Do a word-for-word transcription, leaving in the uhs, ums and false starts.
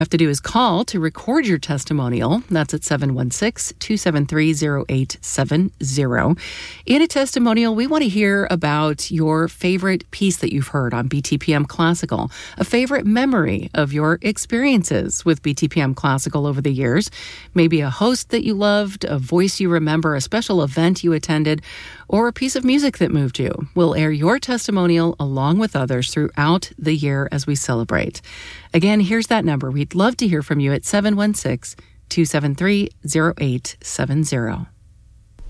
have to do is call to record your testimonial. That's at seven one six, two seven three, zero eight seven zero. In a testimonial, we want to hear about your favorite piece that you've heard on B T P M Classical, a favorite memory of your experiences with B T P M Classical over the years, maybe a host that you loved, a voice you remember, a special event you attended, or a piece of music that moved you. We'll air your testimonial along with others throughout the year as we celebrate. Again, here's that number. We'd love to hear from you at seven one six, two seven three, zero eight seven zero.